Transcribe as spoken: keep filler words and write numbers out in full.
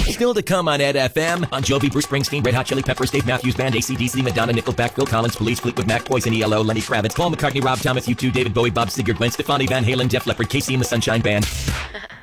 Still to come on Ed F M. Bon Jovi, Bruce Springsteen, Red Hot Chili Peppers, Dave Matthews Band, A C D C, Madonna, Nickelback, Phil Collins, Police, Fleetwood Mac, Poison, E L O, Lenny Kravitz, Paul McCartney, Rob Thomas, U two, David Bowie, Bob Seger, Gwen Stefani, Van Halen, Def Leppard, Casey and the Sunshine Band.